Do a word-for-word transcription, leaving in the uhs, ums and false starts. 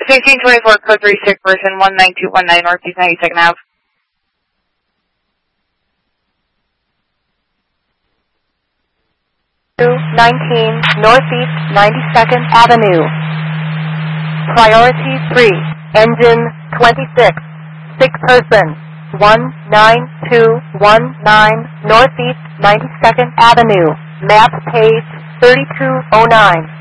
sixteen twenty-four, code three six, person one nine two one nine, Northeast ninety-second Avenue. nineteen, Northeast ninety-second Avenue. Priority three, engine twenty-six, sick person, one nine two one nine, Northeast ninety-second Avenue, map page thirty-two oh nine.